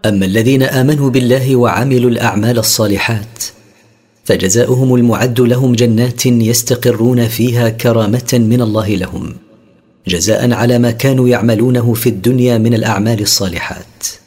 أما الذين آمنوا بالله وعملوا الأعمال الصالحات فجزاؤهم المعد لهم جنات يستقرون فيها كرامة من الله لهم، جزاء على ما كانوا يعملونه في الدنيا من الأعمال الصالحات.